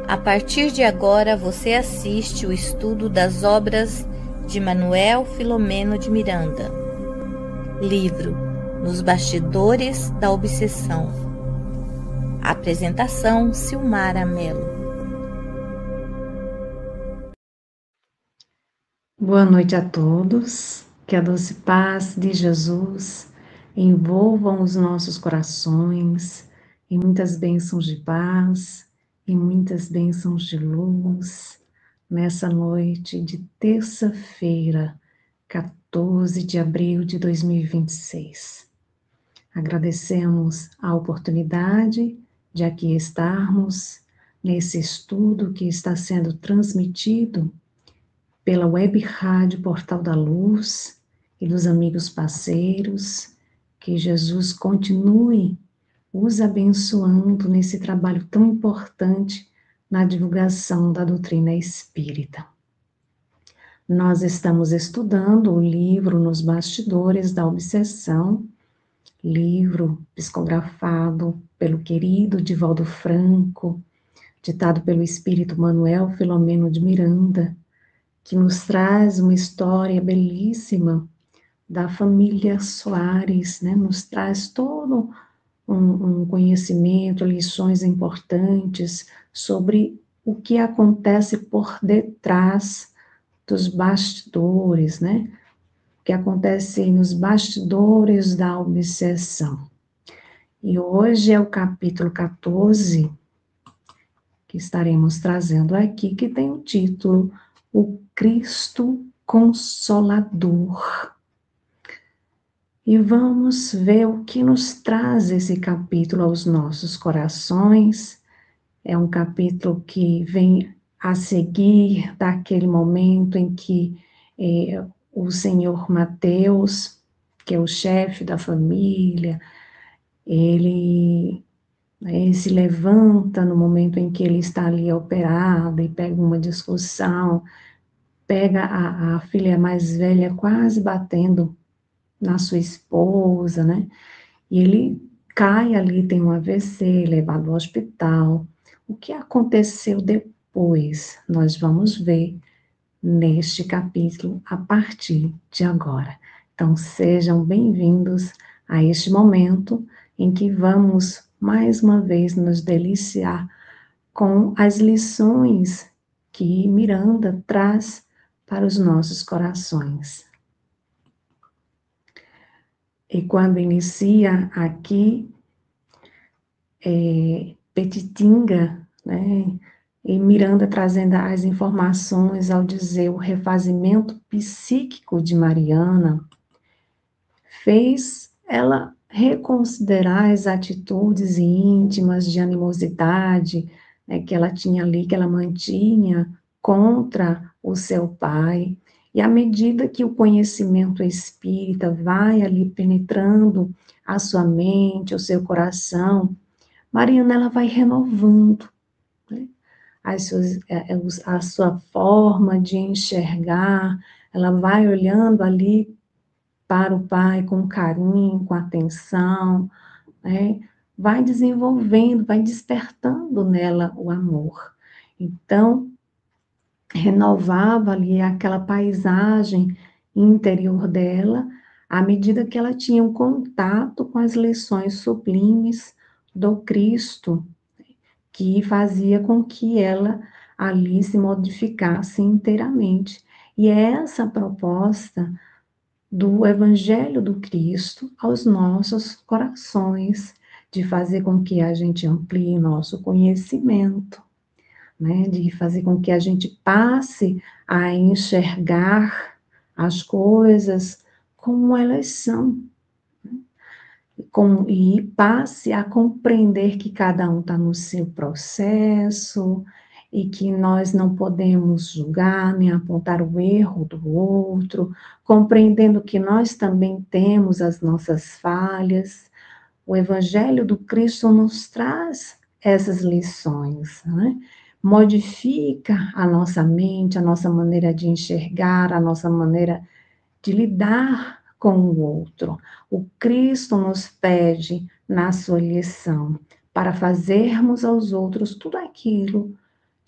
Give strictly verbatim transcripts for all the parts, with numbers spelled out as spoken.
A partir de agora, você assiste o estudo das obras de Manuel Filomeno de Miranda. Livro Nos Bastidores da Obsessão. Apresentação: Silmara Mello. Boa noite a todos. Que a doce paz de Jesus envolvam os nossos corações em muitas bênçãos de paz, em muitas bênçãos de luz, nessa noite de terça-feira, quatorze de abril de dois mil e vinte e seis. Agradecemos a oportunidade de aqui estarmos nesse estudo que está sendo transmitido pela Web Rádio Portal da Luz e dos amigos parceiros. Que Jesus continue os abençoando nesse trabalho tão importante na divulgação da doutrina espírita. Nós estamos estudando o livro Nos Bastidores da Obsessão, livro psicografado pelo querido Divaldo Franco, ditado pelo espírito Manuel Filomeno de Miranda, que nos traz uma história belíssima da família Soares, né? Nos traz todo um, um conhecimento, lições importantes sobre o que acontece por detrás dos bastidores, né? O que acontece nos bastidores da obsessão. E hoje é o capítulo quatorze que estaremos trazendo aqui, que tem o título O Cristo Consolador. E vamos ver o que nos traz esse capítulo aos nossos corações. É um capítulo que vem a seguir daquele momento em que eh, o senhor Mateus, que é o chefe da família, ele, ele se levanta no momento em que ele está ali operado e pega uma discussão, pega a, a filha mais velha quase batendo na sua esposa, né? E ele cai ali, tem um A V C, levado ao hospital. O que aconteceu depois, nós vamos ver neste capítulo a partir de agora. Então, sejam bem-vindos a este momento em que vamos, mais uma vez, nos deliciar com as lições que Miranda traz para os nossos corações. E quando inicia aqui, é, Petitinga, né, e Miranda trazendo as informações ao dizer o refazimento psíquico de Mariana, fez ela reconsiderar as atitudes íntimas de animosidade, né, que ela tinha ali, que ela mantinha contra o seu pai. E à medida que o conhecimento espírita vai ali penetrando a sua mente, o seu coração, Mariana ela vai renovando, né, as suas, a sua forma de enxergar, ela vai olhando ali para o pai com carinho, com atenção, né, vai desenvolvendo, vai despertando nela o amor. Então, renovava ali aquela paisagem interior dela, à medida que ela tinha um contato com as lições sublimes do Cristo, que fazia com que ela ali se modificasse inteiramente. E é essa a proposta do Evangelho do Cristo aos nossos corações, de fazer com que a gente amplie nosso conhecimento, né, de fazer com que a gente passe a enxergar as coisas como elas são, né, com, e passe a compreender que cada um está no seu processo e que nós não podemos julgar nem apontar o erro do outro, compreendendo que nós também temos as nossas falhas. O Evangelho do Cristo nos traz essas lições, né? Modifica a nossa mente, a nossa maneira de enxergar, a nossa maneira de lidar com o outro. O Cristo nos pede na sua lição para fazermos aos outros tudo aquilo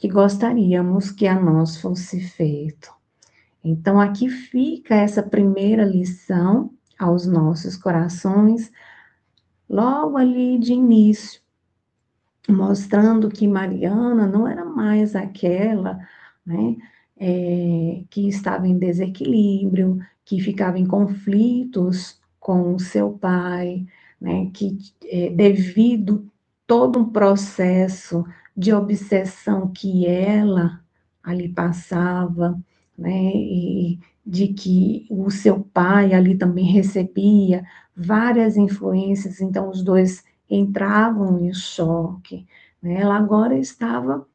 que gostaríamos que a nós fosse feito. Então, aqui fica essa primeira lição aos nossos corações, logo ali de início, mostrando que Mariana não era mais aquela, né, é, que estava em desequilíbrio, que ficava em conflitos com o seu pai, né, que é, devido todo um processo de obsessão que ela ali passava, né, e de que o seu pai ali também recebia várias influências, então os dois entravam em choque, né? Ela agora estava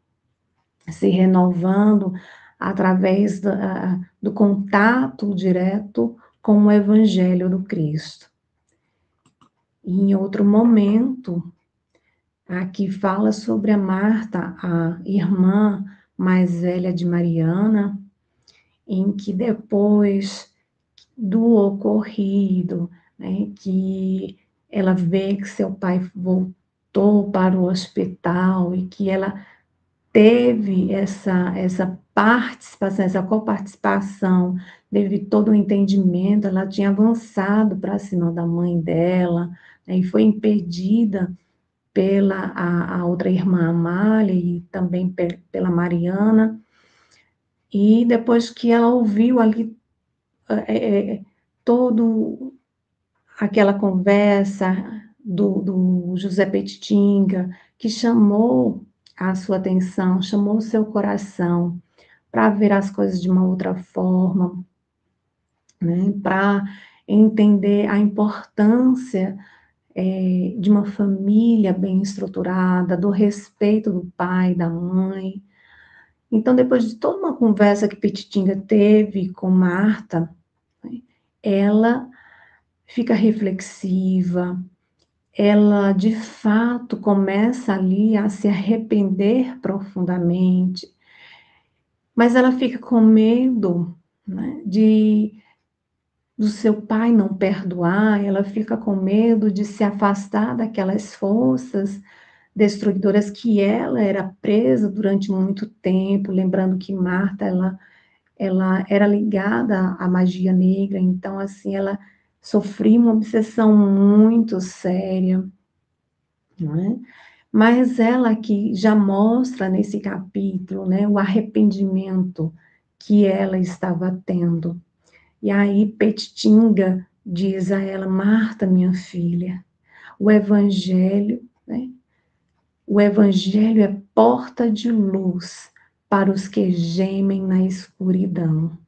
se renovando através da, do contato direto com o Evangelho do Cristo. E em outro momento, aqui fala sobre a Marta, a irmã mais velha de Mariana, em que depois do ocorrido, né, que ela vê que seu pai voltou para o hospital e que ela teve essa, essa participação, essa coparticipação, teve todo o entendimento, ela tinha avançado para cima da mãe dela, né, e foi impedida pela a, a outra irmã Amália e também pe, pela Mariana, e depois que ela ouviu ali é, é, todo aquela conversa do, do José Petitinga, que chamou a sua atenção, chamou o seu coração para ver as coisas de uma outra forma, né? Para entender a importância é, de uma família bem estruturada, do respeito do pai, da mãe. Então, depois de toda uma conversa que Petitinga teve com Marta, né, ela fica reflexiva, ela de fato começa ali a se arrepender profundamente, mas ela fica com medo, né, de do seu pai não perdoar, ela fica com medo de se afastar daquelas forças destruidoras que ela era presa durante muito tempo, lembrando que Marta, ela, ela era ligada à magia negra, então assim, ela sofria uma obsessão muito séria, não é? Mas ela aqui já mostra nesse capítulo, né, o arrependimento que ela estava tendo. E aí Petitinga diz a ela: Marta, minha filha, o evangelho, né, o evangelho é porta de luz para os que gemem na escuridão.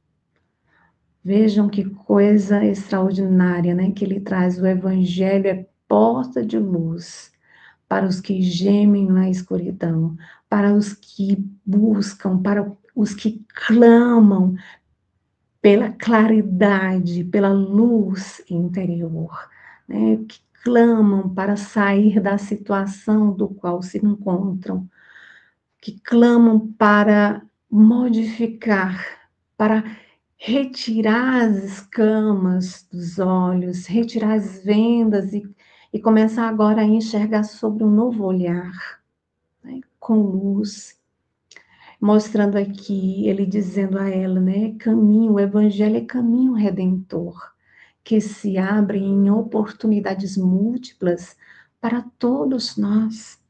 Vejam que coisa extraordinária, né, que ele traz. O evangelho é porta de luz para os que gemem na escuridão, para os que buscam, para os que clamam pela claridade, pela luz interior, né? Que clamam para sair da situação do qual se encontram, que clamam para modificar, para retirar as escamas dos olhos, retirar as vendas e, e começar agora a enxergar sobre um novo olhar, né? Com luz. Mostrando aqui, ele dizendo a ela, né, caminho, o evangelho é caminho redentor, que se abre em oportunidades múltiplas para todos nós.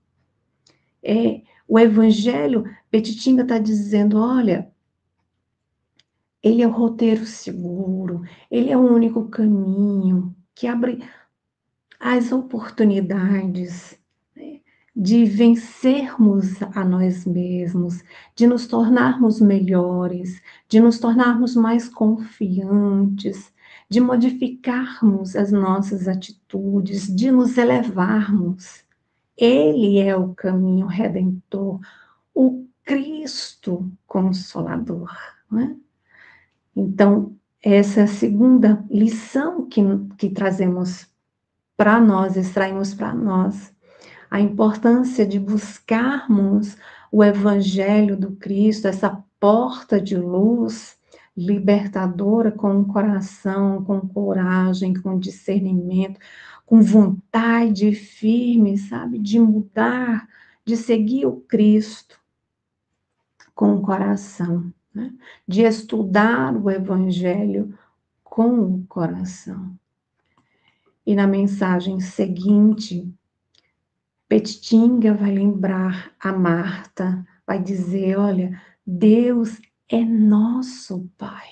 É, o evangelho, Petitinga está dizendo, olha, ele é o roteiro seguro, ele é o único caminho que abre as oportunidades, né, de vencermos a nós mesmos, de nos tornarmos melhores, de nos tornarmos mais confiantes, de modificarmos as nossas atitudes, de nos elevarmos. Ele é o caminho redentor, o Cristo Consolador, né? Então, essa é a segunda lição que, que trazemos para nós, extraímos para nós, a importância de buscarmos o Evangelho do Cristo, essa porta de luz libertadora, com o coração, com coragem, com discernimento, com vontade firme, sabe, de mudar, de seguir o Cristo. com o coração, né? De estudar o Evangelho com o coração. E na mensagem seguinte, Petitinga vai lembrar a Marta, vai dizer, olha, Deus é nosso Pai.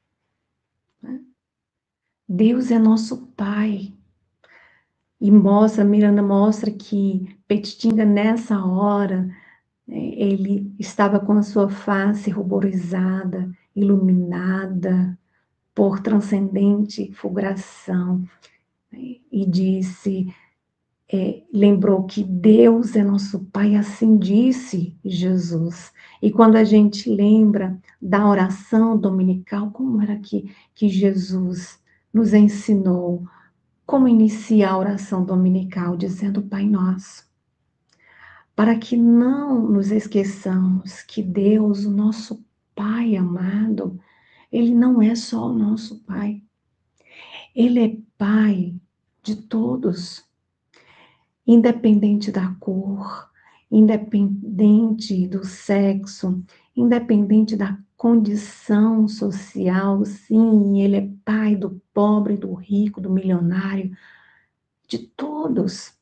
Deus é nosso Pai. E mostra, Miranda mostra que Petitinga, nessa hora, ele estava com a sua face ruborizada, iluminada por transcendente fulguração, e disse, é, lembrou que Deus é nosso Pai, assim disse Jesus. E quando a gente lembra da oração dominical, como era que, que Jesus nos ensinou, como iniciar a oração dominical, dizendo Pai Nosso, para que não nos esqueçamos que Deus, o nosso Pai amado, Ele não é só o nosso Pai, Ele é Pai de todos, independente da cor, independente do sexo, independente da condição social, sim, Ele é Pai do pobre, do rico, do milionário, de todos.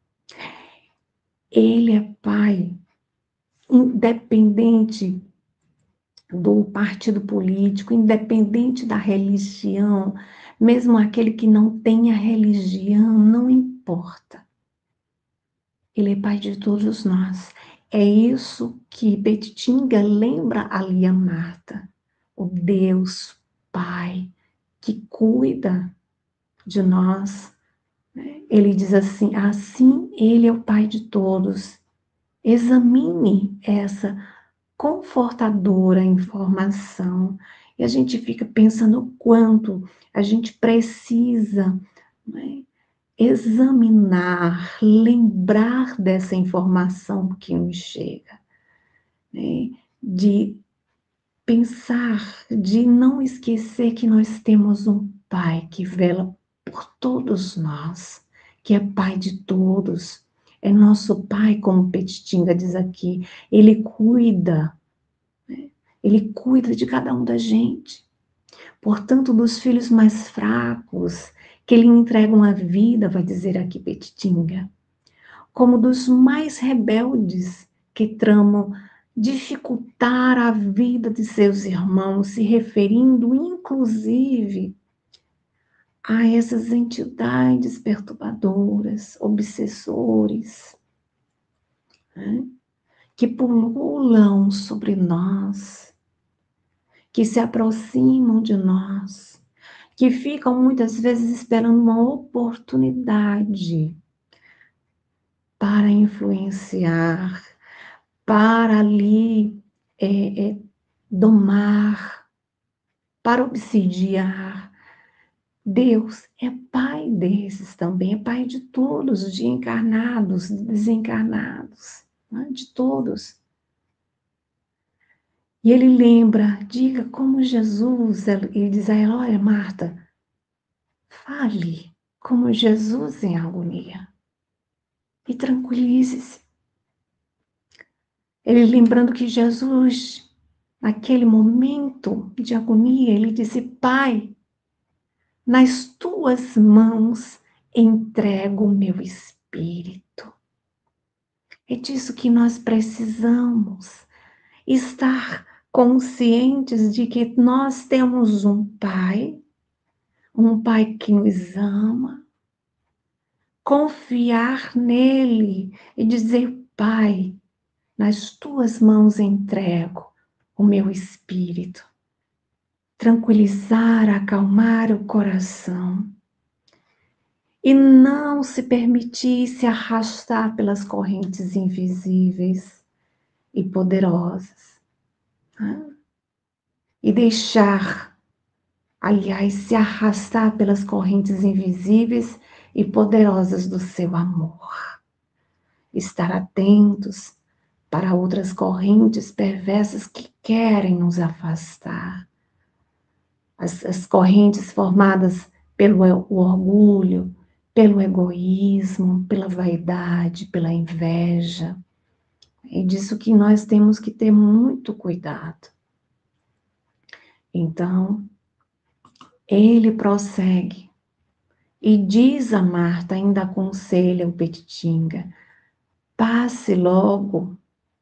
Ele é Pai, independente do partido político, independente da religião, mesmo aquele que não tenha religião, não importa. Ele é Pai de todos nós. É isso que Petitinga lembra ali a Marta, o Deus Pai que cuida de nós. Ele diz assim, assim Ele é o Pai de todos. Examine essa confortadora informação. E a gente fica pensando o quanto a gente precisa, né, examinar, lembrar dessa informação que nos chega, né, de pensar, de não esquecer que nós temos um Pai que vela por todos nós, que é Pai de todos. É nosso Pai, como Petitinga diz aqui, Ele cuida, né? Ele cuida de cada um da gente. Portanto, dos filhos mais fracos, que Ele entrega uma vida, vai dizer aqui Petitinga, como dos mais rebeldes, que tramam dificultar a vida de seus irmãos, se referindo, inclusive, a essas entidades perturbadoras, obsessores, né, que pululam sobre nós, que se aproximam de nós, que ficam muitas vezes esperando uma oportunidade para influenciar, para ali é, é, domar, para obsidiar. Deus é Pai desses também, é Pai de todos, de encarnados, de desencarnados, né? De todos. E ele lembra, diga como Jesus, ele diz a ela, olha Marta, fale como Jesus em agonia e tranquilize-se. Ele lembrando que Jesus, naquele momento de agonia, ele disse, Pai, nas tuas mãos entrego o meu espírito. É disso que nós precisamos, estar conscientes de que nós temos um Pai, um Pai que nos ama, confiar nele e dizer, Pai, nas tuas mãos entrego o meu espírito. Tranquilizar, acalmar o coração e não se permitir se arrastar pelas correntes invisíveis e poderosas, né? E deixar, aliás, se arrastar pelas correntes invisíveis e poderosas do seu amor. Estar atentos para outras correntes perversas que querem nos afastar. As, as correntes formadas pelo o orgulho, pelo egoísmo, pela vaidade, pela inveja, E disso que nós temos que ter muito cuidado. Então, ele prossegue e diz a Marta, ainda aconselha o Petitinga, passe logo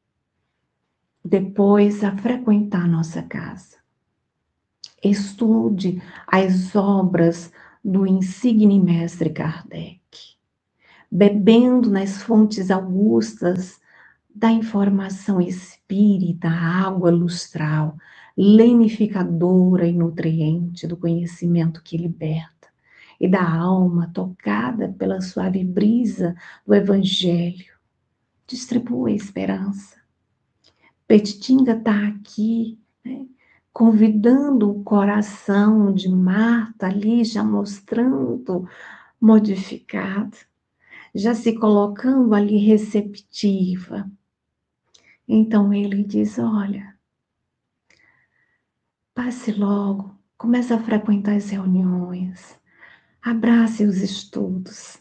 depois a frequentar nossa casa. Estude as obras do insigne mestre Kardec, bebendo nas fontes augustas da informação espírita, água lustral, lenificadora e nutriente do conhecimento que liberta, e da alma tocada pela suave brisa do Evangelho. Distribua a esperança. Petitinga está aqui, né, convidando o coração de Marta ali, já mostrando modificado, já se colocando ali receptiva. Então ele diz, olha, passe logo, comece a frequentar as reuniões, abrace os estudos,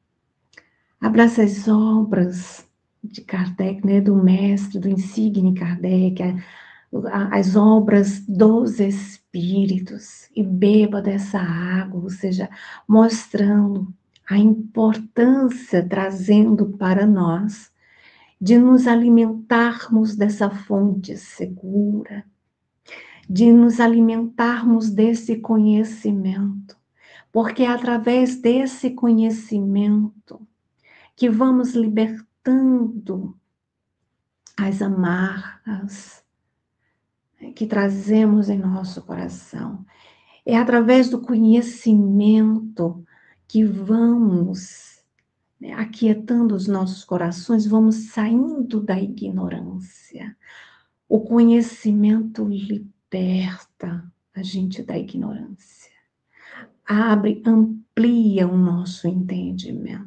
abrace as obras de Kardec, né, do mestre, do insigne Kardec, as obras dos espíritos, e beba dessa água, ou seja, mostrando a importância, trazendo para nós, de nos alimentarmos dessa fonte segura, de nos alimentarmos desse conhecimento, porque é através desse conhecimento que vamos libertando as amarras que trazemos em nosso coração. É através do conhecimento que vamos, né, aquietando os nossos corações, vamos saindo da ignorância. O conhecimento liberta a gente da ignorância. Abre, amplia o nosso entendimento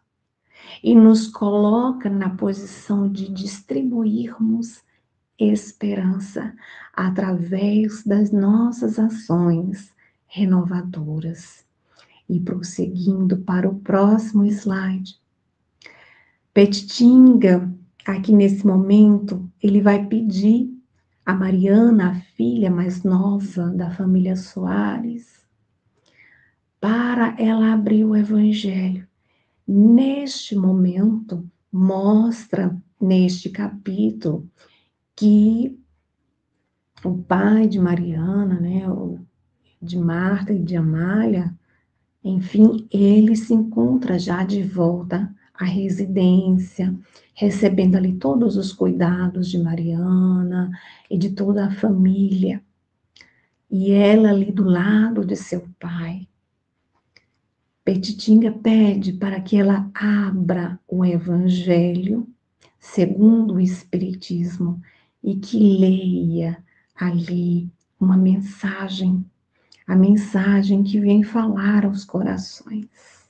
e nos coloca na posição de distribuirmos esperança através das nossas ações renovadoras. E prosseguindo para o próximo slide, Petitinga, aqui nesse momento, ele vai pedir a Mariana, a filha mais nova da família Soares, para ela abrir o Evangelho. Neste momento, mostra neste capítulo que o pai de Mariana, né, de Marta e de Amália, enfim, ele se encontra já de volta à residência, recebendo ali todos os cuidados de Mariana e de toda a família. E ela ali do lado de seu pai. Petitinga pede para que ela abra o Evangelho segundo o Espiritismo e que leia ali uma mensagem, a mensagem que vem falar aos corações.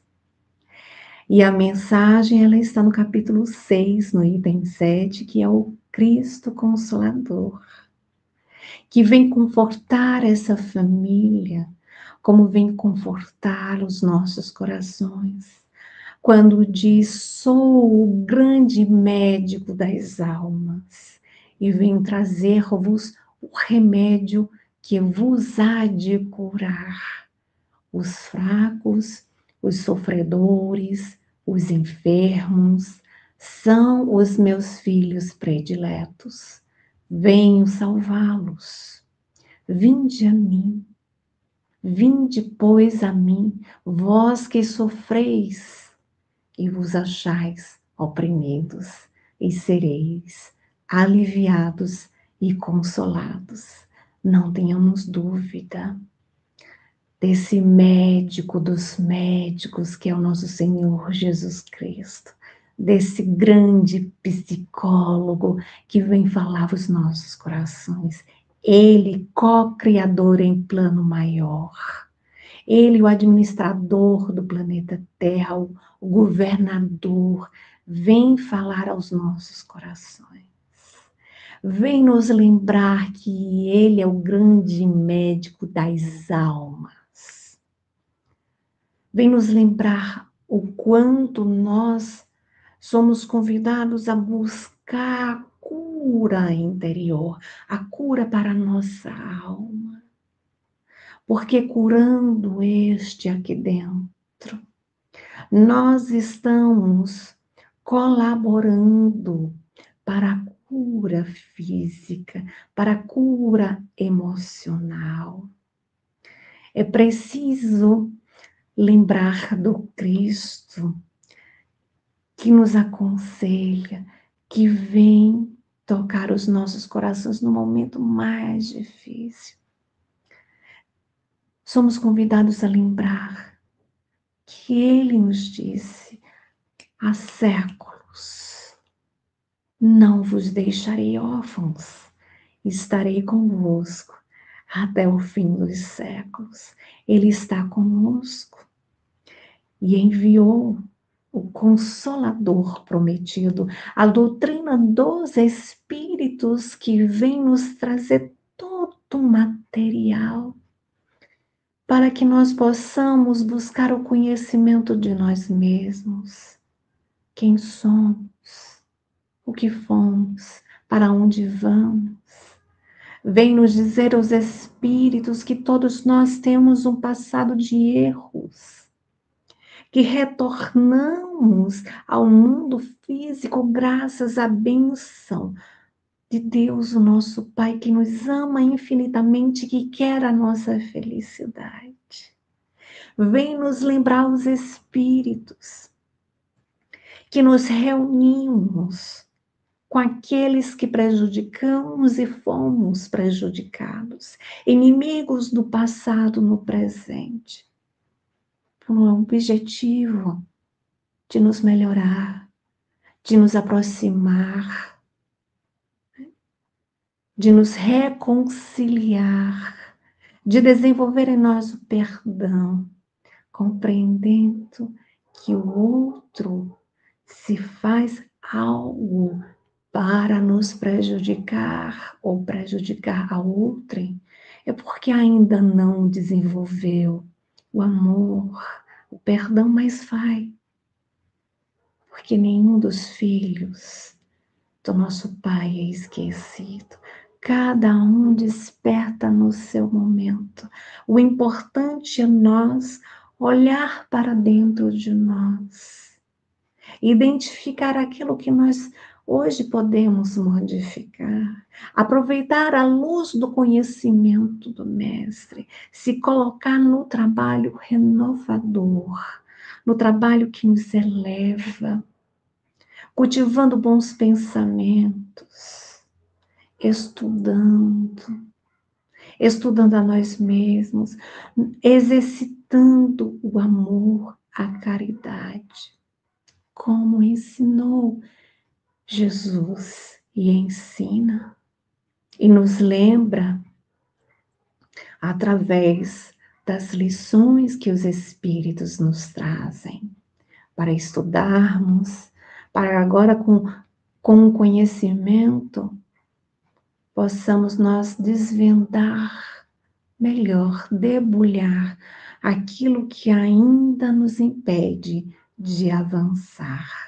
E a mensagem, ela está no capítulo seis, no item sete, que é o Cristo Consolador, que vem confortar essa família, como vem confortar os nossos corações. Quando diz, sou o grande médico das almas, e vem trazer-vos o remédio que vos há de curar os fracos, os sofredores, os enfermos, são os meus filhos prediletos. Venho salvá-los. Vinde a mim. Vinde, pois, a mim, vós que sofreis e vos achais oprimidos, e sereis aliviados e consolados. Não tenhamos dúvida desse médico dos médicos, que é o nosso Senhor Jesus Cristo, desse grande psicólogo que vem falar aos nossos corações. Ele, co-criador em plano maior. Ele, o administrador do planeta Terra, o governador, vem falar aos nossos corações. Vem nos lembrar que Ele é o grande médico das almas. Vem nos lembrar o quanto nós Somos convidados a buscar a cura interior, a cura para a nossa alma. Porque curando este aqui dentro, nós estamos colaborando para a cura física, para a cura emocional. É preciso lembrar do Cristo que nos aconselha, que vem tocar os nossos corações no momento mais difícil. Somos convidados a lembrar que Ele nos disse há séculos: não vos deixarei órfãos, estarei convosco até o fim dos séculos. Ele está conosco e enviou o Consolador prometido, a doutrina dos Espíritos que vem nos trazer todo o material para que nós possamos buscar o conhecimento de nós mesmos, quem somos, o que fomos, para onde vamos. Vem nos dizer os Espíritos que todos nós temos um passado de erros, que retornamos ao mundo físico graças à bênção de Deus, o nosso Pai, que nos ama infinitamente, que quer a nossa felicidade. Vem nos lembrar os Espíritos que nos reunimos com aqueles que prejudicamos e fomos prejudicados, inimigos do passado no presente, por um objetivo de nos melhorar, de nos aproximar, de nos reconciliar, de desenvolver em nós o perdão, compreendendo que o outro se faz algo para nos prejudicar ou prejudicar a outrem, é porque ainda não desenvolveu o amor, o perdão, mas vai. Porque nenhum dos filhos do nosso Pai é esquecido. Cada um desperta no seu momento. O importante é nós olhar para dentro de nós, identificar aquilo que nós hoje podemos modificar, aproveitar a luz do conhecimento do Mestre, se colocar no trabalho renovador, no trabalho que nos eleva, cultivando bons pensamentos, estudando, estudando a nós mesmos, exercitando o amor, a caridade, como ensinou Jesus e ensina, e nos lembra através das lições que os Espíritos nos trazem, para estudarmos, para agora com, com o conhecimento, possamos nós desvendar melhor, debulhar aquilo que ainda nos impede de avançar.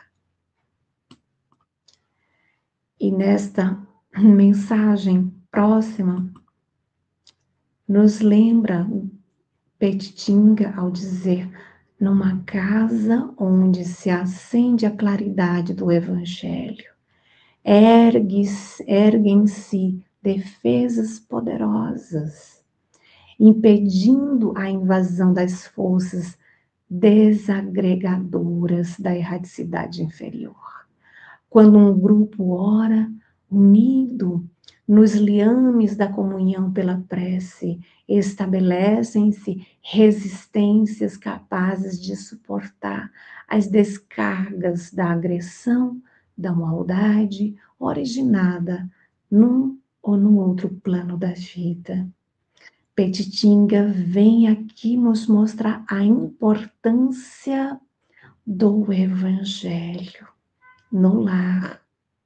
E nesta mensagem próxima, nos lembra Petitinga ao dizer: numa casa onde se acende a claridade do Evangelho, ergue-se, erguem-se defesas poderosas, impedindo a invasão das forças desagregadoras da erradicidade inferior. Quando um grupo ora, unido nos liames da comunhão pela prece, estabelecem-se resistências capazes de suportar as descargas da agressão, da maldade originada num ou no outro plano da vida. Petitinga vem aqui nos mostrar a importância do Evangelho no lar.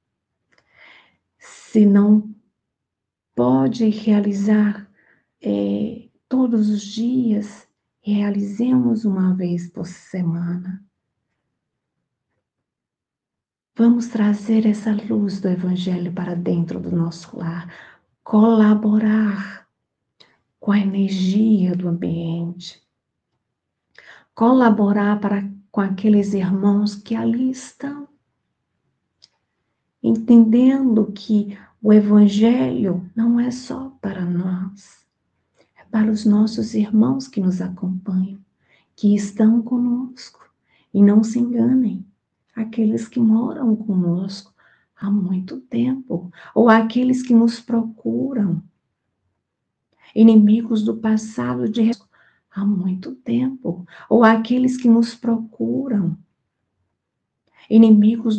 Se não pode realizar é, todos os dias, realizemos uma vez por semana. Vamos trazer essa luz do Evangelho para dentro do nosso lar, colaborar com a energia do ambiente, colaborar para, com aqueles irmãos que ali estão, entendendo que o Evangelho não é só para nós, é para os nossos irmãos que nos acompanham, que estão conosco. E não se enganem, aqueles que moram conosco há muito tempo, ou aqueles que nos procuram, inimigos do passado de há muito tempo, ou aqueles que nos procuram, inimigos